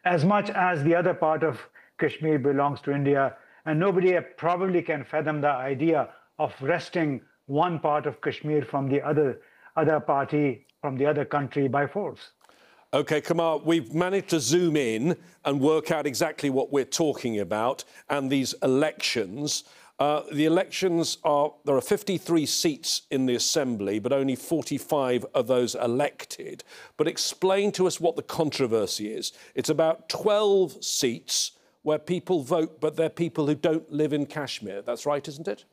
as much as the other part of Kashmir belongs to India, and nobody probably can fathom the idea of wresting one part of Kashmir from the other party, from the other country by force. OK, Kamar, we've managed to zoom in and work out exactly what we're talking about and these elections. The elections there are 53 seats in the Assembly, but only 45 of those elected. But explain to us what the controversy is. It's about 12 seats where people vote, but they're people who don't live in Kashmir. That's right, isn't it?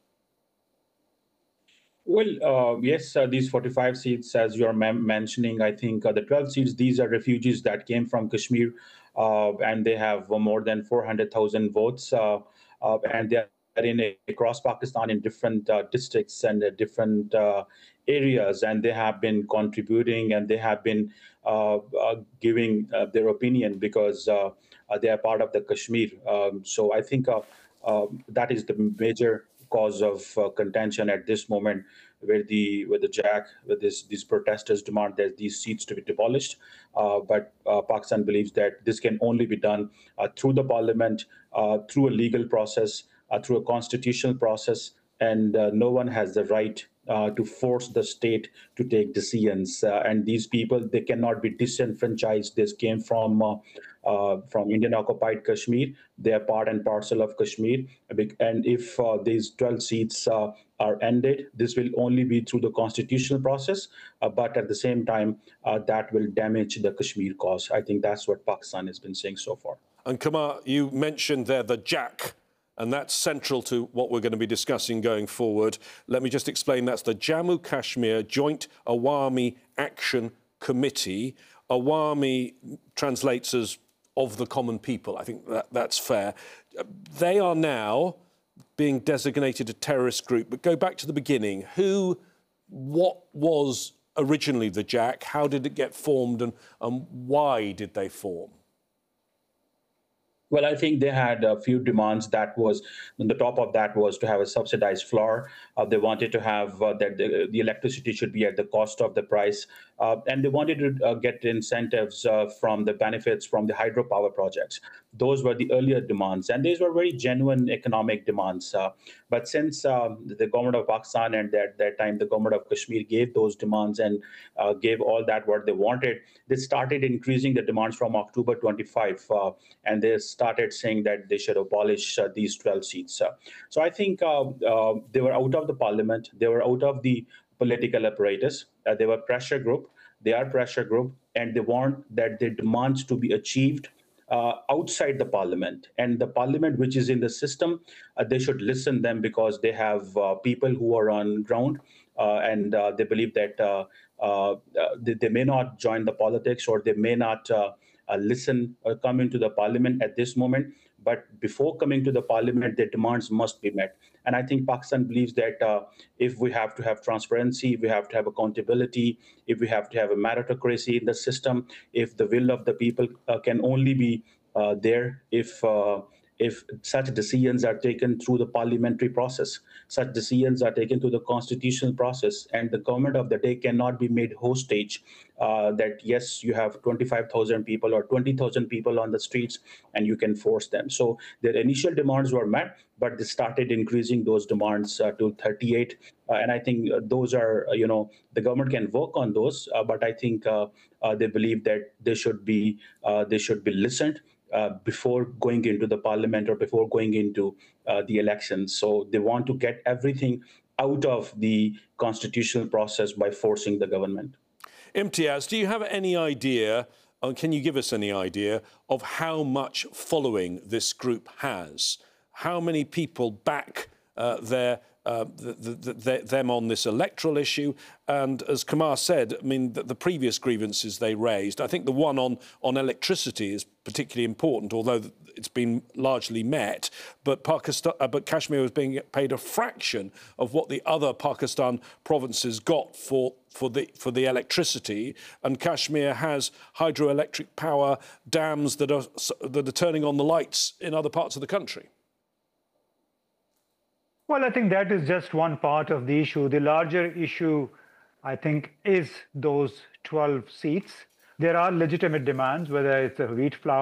Well, yes, these 45 seats, as you're mentioning, I think the 12 seats, these are refugees that came from Kashmir, and they have more than 400,000 votes, and they are across Pakistan in different districts and different areas, and they have been contributing and they have been giving their opinion because they are part of the Kashmir. So I think that is the major cause of contention at this moment, where the these protesters demand that these seats to be demolished. But Pakistan believes that this can only be done through the parliament, through a legal process, through a constitutional process, and no one has the right to force the state to take decisions. And these people, they cannot be disenfranchised. This came from Indian-occupied Kashmir. They are part and parcel of Kashmir. And if these 12 seats are ended, this will only be through the constitutional process. But at the same time, that will damage the Kashmir cause. I think that's what Pakistan has been saying so far. And Kamar, you mentioned there the JAC, and that's central to what we're going to be discussing going forward. Let me just explain. That's the Jammu Kashmir Joint Awami Action Committee. Awami translates as of the common people. I think that's fair. They are now being designated a terrorist group. But go back to the beginning. What was originally the JAC? How did it get formed, and why did they form? Well, I think they had a few demands. That was, on the top of that was to have a subsidized floor. They wanted to have that the electricity should be at the cost of the price. And they wanted to get incentives from the benefits from the hydropower projects. Those were the earlier demands. And these were very genuine economic demands. But since the government of Pakistan and at that time, the government of Kashmir gave those demands and gave all that what they wanted, they started increasing the demands from October 25. And they started saying that they should abolish these 12 seats. So I think they were out of the parliament. They were out of the political apparatus. They were pressure group. They are pressure group, and they want that their demands to be achieved outside the parliament. And the parliament, which is in the system, they should listen them because they have people who are on ground, and they believe that they may not join the politics, or they may not listen or come into the parliament at this moment. But before coming to the parliament, their demands must be met. And I think Pakistan believes that if we have to have transparency, we have to have accountability, if we have to have a meritocracy in the system, if the will of the people can only be there if such decisions are taken through the parliamentary process, such decisions are taken through the constitutional process, and the government of the day cannot be made hostage that, yes, you have 25,000 people or 20,000 people on the streets and you can force them. So their initial demands were met, but they started increasing those demands to 38. And I think those are, the government can work on those, but I think they believe that they should be listened before going into the parliament or before going into the elections. So they want to get everything out of the constitutional process by forcing the government. Imtiaz, do you have any idea, or can you give us any idea of how much following this group has? How many people back them on this electoral issue? And as Kamar said, I mean, the previous grievances they raised, I think the one on electricity is particularly important, although it's been largely met. But Kashmir was being paid a fraction of what the other Pakistan provinces got for the electricity, and Kashmir has hydroelectric power dams that are turning on the lights in other parts of the country. Well, I think that is just one part of the issue. The larger issue, I think, is those 12 seats. There are legitimate demands, whether it's a wheat flour